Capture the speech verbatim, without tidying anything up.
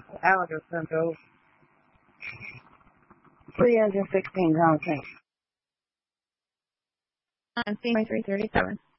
Alligator Pinto. three hundred sixteen pound tank. On C three thirty-seven.